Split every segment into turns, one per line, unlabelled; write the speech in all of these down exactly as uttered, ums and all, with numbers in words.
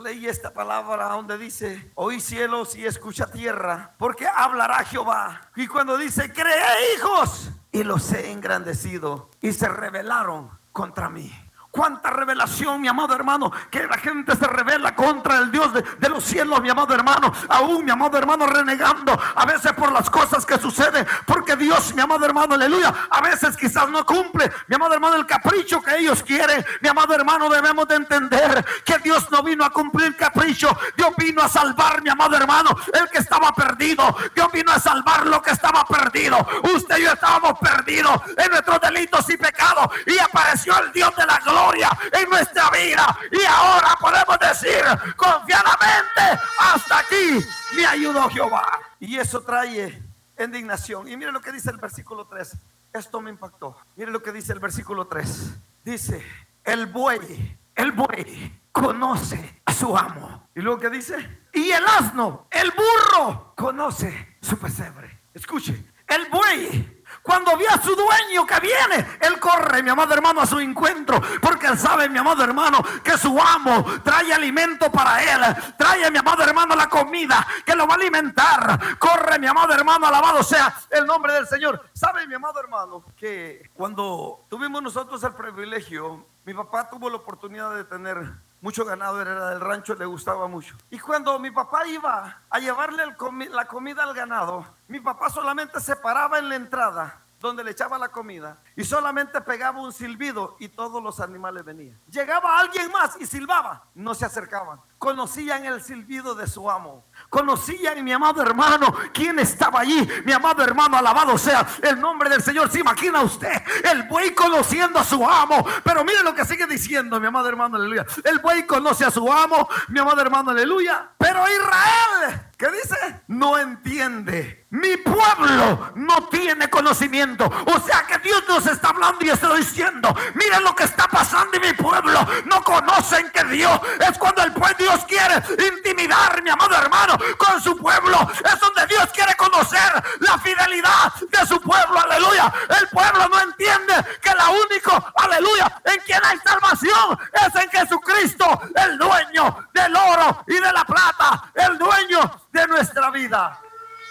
leí esta palabra donde dice: oí cielos y escucha tierra, porque hablará Jehová. Y cuando dice: creé hijos y los he engrandecido, y se rebelaron contra mí. Cuánta revelación, mi amado hermano, que la gente se revela contra el Dios de, de los cielos, mi amado hermano. Aún, mi amado hermano, renegando a veces por las cosas que suceden, porque Dios, mi amado hermano, aleluya, a veces quizás no cumple, mi amado hermano, el capricho que ellos quieren. Mi amado hermano, debemos de entender que Dios no vino a cumplir capricho. Dios vino a salvar, mi amado hermano, el que estaba perdido. Dios vino a salvar lo que estaba perdido. Usted y yo estábamos perdidos en nuestros delitos y pecados, y apareció el Dios de la gloria en nuestra vida, y ahora podemos decir confiadamente: hasta aquí me ayudó Jehová. Y eso trae indignación. Y mire lo que dice el versículo tres. Esto me impactó. Mire lo que dice el versículo tres. Dice: el buey, el buey conoce a su amo. Y luego que dice: y el asno, el burro, conoce su pesebre. Escuche, el buey, cuando ve a su dueño que viene, él corre, mi amado hermano, a su encuentro, porque él sabe, mi amado hermano, que su amo trae alimento para él. Trae, mi amado hermano, la comida que lo va a alimentar. Corre, mi amado hermano, alabado sea el nombre del Señor. Sabe, mi amado hermano, que cuando tuvimos nosotros el privilegio, mi papá tuvo la oportunidad de tener mucho ganado, era del rancho, le gustaba mucho. Y cuando mi papá iba a llevarle el comi- la comida al ganado, mi papá solamente se paraba en la entrada donde le echaba la comida y solamente pegaba un silbido y todos los animales venían. Llegaba alguien más y silbaba, no se acercaban. Conocían el silbido de su amo. Conocían, mi amado hermano, quién estaba allí. Mi amado hermano, alabado sea el nombre del Señor. ¿Se imagina usted el buey conociendo a su amo? Pero mire lo que sigue diciendo, mi amado hermano, aleluya. El buey conoce a su amo, mi amado hermano, aleluya. Pero Israel, ¿qué dice? No entiende. Mi pueblo no tiene conocimiento. O sea que Dios nos está hablando y está diciendo: miren lo que está pasando en mi pueblo. No conocen que Dios es cuando el pueblo, Dios quiere intimidar, mi amado hermano, con su pueblo. Es donde Dios quiere conocer la fidelidad de su pueblo, aleluya. El pueblo no entiende que la único, aleluya, en quien hay salvación es en Jesucristo, el dueño del oro y de la plata, el dueño de nuestra vida.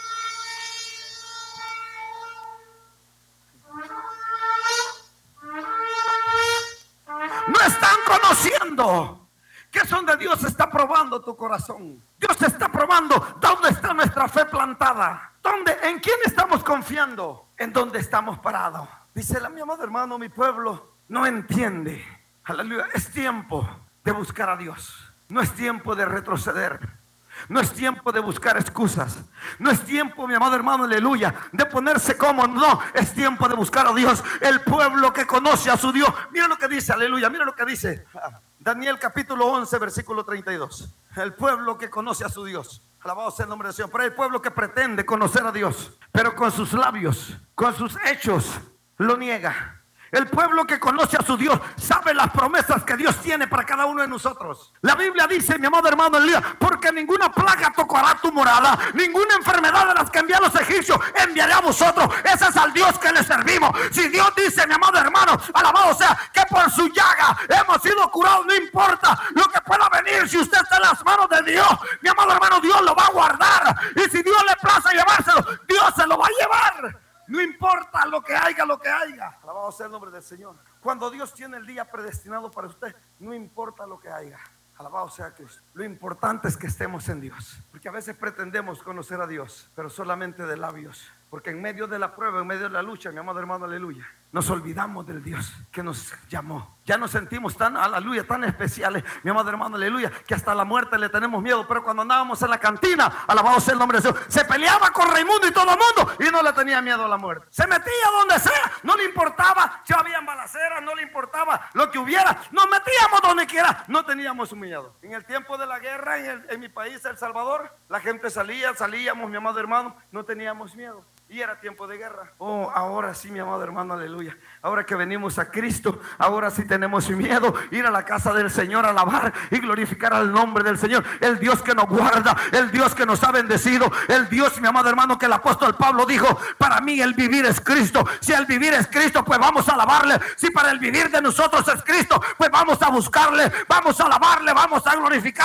No están conociendo que es donde Dios está probando tu corazón. Dios está probando dónde está nuestra fe plantada, dónde, en quién estamos confiando, en dónde estamos parados. Dice la mi amado hermano, mi pueblo no entiende. Aleluya. Es tiempo de buscar a Dios. No es tiempo de retroceder. No es tiempo de buscar excusas. No es tiempo, mi amado hermano, aleluya, de ponerse cómodo. No, es tiempo de buscar a Dios. El pueblo que conoce a su Dios. Mira lo que dice, aleluya, mira lo que dice Daniel capítulo once, versículo treinta y dos. El pueblo que conoce a su Dios. Alabado sea el nombre del Señor. Pero hay pueblo que pretende conocer a Dios, pero con sus labios, con sus hechos, lo niega. El pueblo que conoce a su Dios sabe las promesas que Dios tiene para cada uno de nosotros. La Biblia dice, mi amado hermano, porque ninguna plaga tocará tu morada, ninguna enfermedad de las que envía a los egipcios enviaré a vosotros. Ese es al Dios que le servimos. Si Dios dice, mi amado hermano, alabado sea, que por su llaga hemos sido curados, no importa lo que pueda venir. Si usted está en las manos de Dios, mi amado hermano, Dios lo va a guardar. Y si Dios le place llevárselo, Dios se lo va a llevar. No importa lo que haya, lo que haya. Alabado sea el nombre del Señor. Cuando Dios tiene el día predestinado para usted, no importa lo que haya. Alabado sea Cristo. Lo importante es que estemos en Dios. Porque a veces pretendemos conocer a Dios, pero solamente de labios. Porque en medio de la prueba, en medio de la lucha, mi amado hermano, aleluya, nos olvidamos del Dios que nos llamó. Ya nos sentimos tan, aleluya, tan especiales, mi amado hermano, aleluya, que hasta la muerte le tenemos miedo. Pero cuando andábamos en la cantina, alabado sea el nombre de Dios, se peleaba con Raimundo y todo el mundo y no le tenía miedo a la muerte. Se metía donde sea, no le importaba si habían balaceras, no le importaba lo que hubiera. Nos metíamos donde quiera, no teníamos miedo. En el tiempo de la guerra, en, el, en mi país, El Salvador, la gente salía, salíamos, mi amado hermano, no teníamos miedo. Y era tiempo de guerra. Oh, ahora sí, mi amado hermano, aleluya. Ahora que venimos a Cristo, ahora sí tenemos miedo. Ir a la casa del Señor a alabar y glorificar al nombre del Señor. El Dios que nos guarda, el Dios que nos ha bendecido, el Dios, mi amado hermano, que el apóstol Pablo dijo: para mí el vivir es Cristo. Si el vivir es Cristo, pues vamos a alabarle. Si para el vivir de nosotros es Cristo, pues vamos a buscarle, vamos a alabarle, vamos a glorificar.